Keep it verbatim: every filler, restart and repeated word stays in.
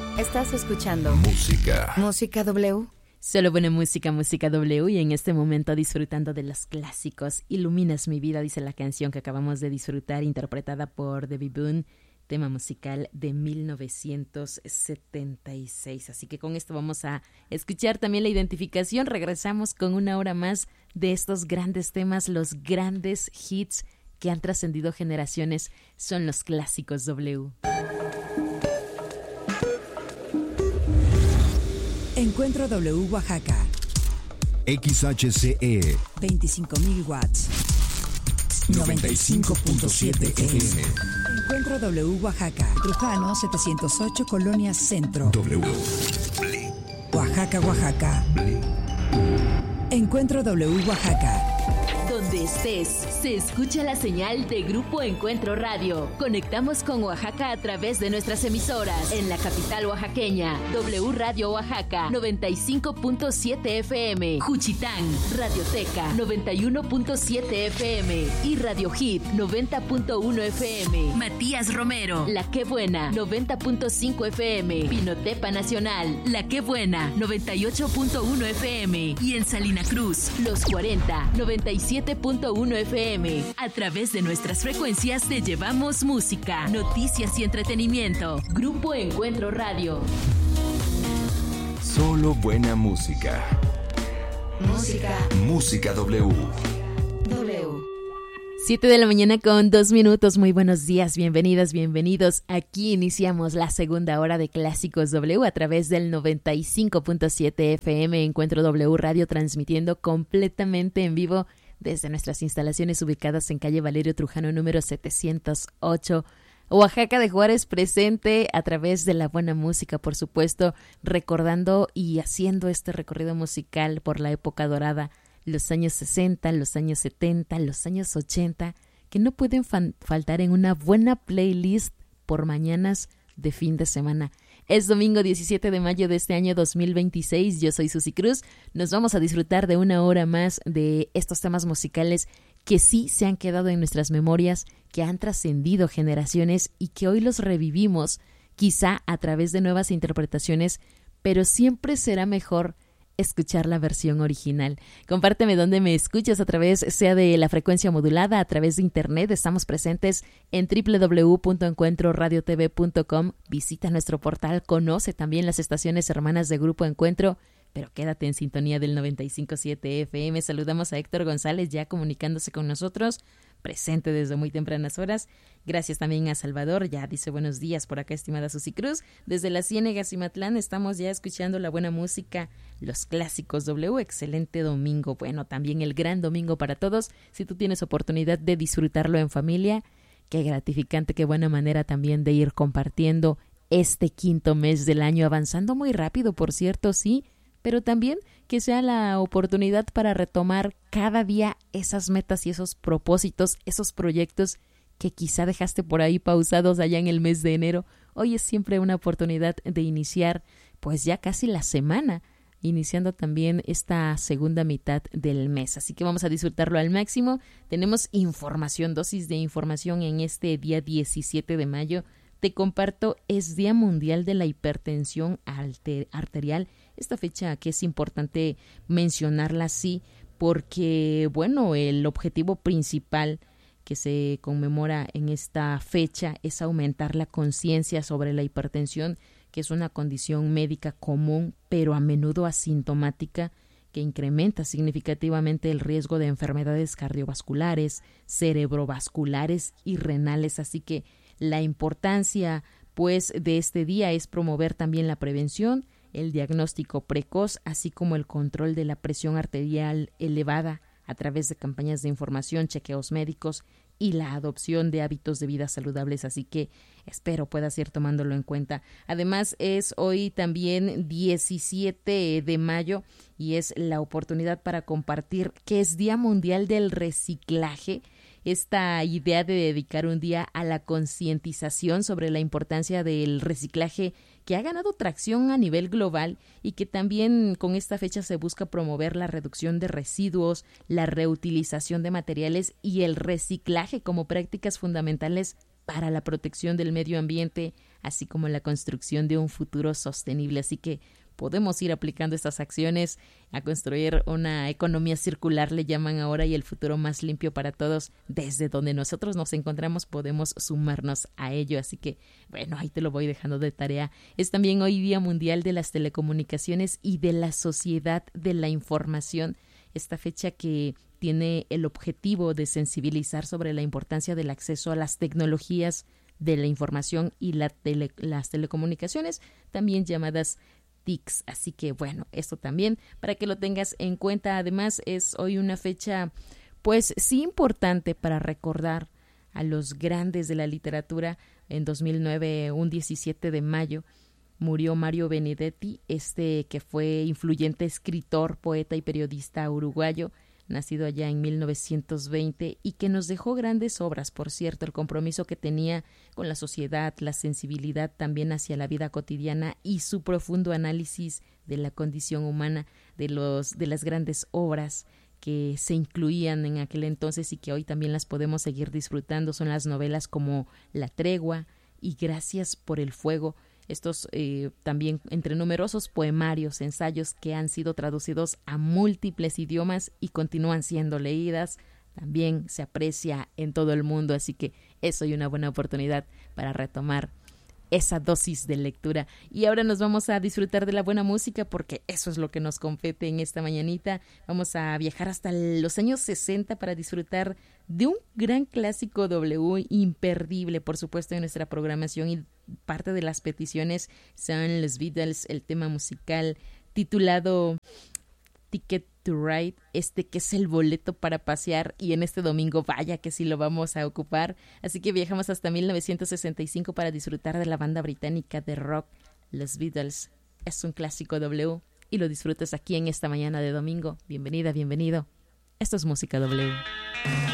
Estás escuchando Música. Música W. Solo buena música, música W, y en este momento disfrutando de los clásicos. Iluminas mi vida, dice la canción que acabamos de disfrutar, interpretada por Debbie Boone, tema musical de mil novecientos setenta y seis. Así que con esto vamos a escuchar también la identificación. Regresamos con una hora más de estos grandes temas, los grandes hits que han trascendido generaciones. Son los clásicos W. Encuentro W Oaxaca. X H C E veinticinco mil watts. noventa y cinco punto siete F M. Encuentro W Oaxaca. Trujano setecientos ocho, Colonia Centro. W. Oaxaca, Oaxaca. Encuentro W Oaxaca. Donde estés, se escucha la señal de Grupo Encuentro Radio. Conectamos con Oaxaca a través de nuestras emisoras. En la capital oaxaqueña, W Radio Oaxaca, noventa y cinco punto siete F M. Juchitán, Radioteca, noventa y uno punto siete F M. Y Radio Hit, noventa punto uno F M. Matías Romero, La Que Buena, noventa punto cinco F M. Pinotepa Nacional, La Que Buena, noventa y ocho punto uno F M. Y en Salina Cruz, Los cuarenta, noventa y siete punto uno F M. A través de nuestras frecuencias te llevamos música, noticias y entretenimiento. Grupo Encuentro Radio. Solo buena música. Música Música W. W. Siete de la mañana con dos minutos. Muy buenos días, bienvenidas, bienvenidos. Aquí iniciamos la segunda hora de Clásicos W a través del noventa y cinco punto siete F M. Encuentro W Radio, transmitiendo completamente en vivo desde nuestras instalaciones ubicadas en calle Valerio Trujano número setecientos ocho, Oaxaca de Juárez, presente a través de la buena música, por supuesto, recordando y haciendo este recorrido musical por la época dorada, los años sesenta, los años setenta, los años ochenta, que no pueden fan- faltar en una buena playlist por mañanas de fin de semana. Es domingo diecisiete de mayo de este año dos mil veintiséis. Yo soy Susi Cruz. Nos vamos a disfrutar de una hora más de estos temas musicales que sí se han quedado en nuestras memorias, que han trascendido generaciones y que hoy los revivimos, quizá a través de nuevas interpretaciones, pero siempre será mejor escuchar la versión original. Compárteme dónde me escuchas, a través sea de la frecuencia modulada, a través de internet. Estamos presentes en doble u doble u doble u punto encuentro radio t v punto com. Visita nuestro portal, conoce también las estaciones hermanas de Grupo Encuentro, pero quédate en sintonía del noventa y cinco punto siete F M. Saludamos a Héctor González, ya comunicándose con nosotros, presente desde muy tempranas horas. Gracias también a Salvador, ya dice buenos días por acá, estimada Susi Cruz. Desde la Ciénega, Cimatlán, estamos ya escuchando la buena música, los clásicos W. Excelente domingo, bueno, también el gran domingo para todos. Si tú tienes oportunidad de disfrutarlo en familia, qué gratificante, qué buena manera también de ir compartiendo este quinto mes del año, avanzando muy rápido, por cierto, sí, pero también que sea la oportunidad para retomar cada día esas metas y esos propósitos, esos proyectos que quizá dejaste por ahí pausados allá en el mes de enero. Hoy es siempre una oportunidad de iniciar pues ya casi la semana, iniciando también esta segunda mitad del mes. Así que vamos a disfrutarlo al máximo. Tenemos información, dosis de información en este día diecisiete de mayo. Te comparto, es Día Mundial de la Hipertensión Alter- Arterial. Esta fecha que es importante mencionarla así porque, bueno, el objetivo principal que se conmemora en esta fecha es aumentar la conciencia sobre la hipertensión, que es una condición médica común, pero a menudo asintomática, que incrementa significativamente el riesgo de enfermedades cardiovasculares, cerebrovasculares y renales. Así que la importancia, pues, de este día es promover también la prevención, el diagnóstico precoz, así como el control de la presión arterial elevada a través de campañas de información, chequeos médicos y la adopción de hábitos de vida saludables. Así que espero puedas ir tomándolo en cuenta. Además, es hoy también diecisiete de mayo y es la oportunidad para compartir que es Día Mundial del Reciclaje. Esta idea de dedicar un día a la concientización sobre la importancia del reciclaje, que ha ganado tracción a nivel global y que también con esta fecha se busca promover la reducción de residuos, la reutilización de materiales y el reciclaje como prácticas fundamentales para la protección del medio ambiente, así como la construcción de un futuro sostenible. Así que podemos ir aplicando estas acciones a construir una economía circular, le llaman ahora, y el futuro más limpio para todos. Desde donde nosotros nos encontramos podemos sumarnos a ello. Así que, bueno, ahí te lo voy dejando de tarea. Es también hoy Día Mundial de las Telecomunicaciones y de la Sociedad de la Información. Esta fecha que tiene el objetivo de sensibilizar sobre la importancia del acceso a las tecnologías de la información y la tele, las telecomunicaciones, también llamadas T I Cs. Así que bueno, esto también para que lo tengas en cuenta. Además, es hoy una fecha pues sí importante para recordar a los grandes de la literatura. En dos mil nueve, un diecisiete de mayo, murió Mario Benedetti, este que fue influyente escritor, poeta y periodista uruguayo, nacido allá en mil novecientos veinte, y que nos dejó grandes obras, por cierto, el compromiso que tenía con la sociedad, la sensibilidad también hacia la vida cotidiana y su profundo análisis de la condición humana, de los de las grandes obras que se incluían en aquel entonces y que hoy también las podemos seguir disfrutando. Son las novelas como La Tregua y Gracias por el Fuego. Estos eh, también entre numerosos poemarios, ensayos que han sido traducidos a múltiples idiomas y continúan siendo leídas, también se aprecia en todo el mundo, así que es hoy una buena oportunidad para retomar esa dosis de lectura. Y ahora nos vamos a disfrutar de la buena música porque eso es lo que nos compete en esta mañanita. Vamos a viajar hasta los años sesenta para disfrutar de un gran clásico W imperdible, por supuesto, en nuestra programación, y parte de las peticiones son los Beatles, el tema musical titulado Ticket to Ride, este que es el boleto para pasear, y en este domingo vaya que sí lo vamos a ocupar. Así que viajamos hasta mil novecientos sesenta y cinco para disfrutar de la banda británica de rock Los Beatles. Es un clásico W y lo disfrutas aquí en esta mañana de domingo. Bienvenida, bienvenido. Esto es Música W.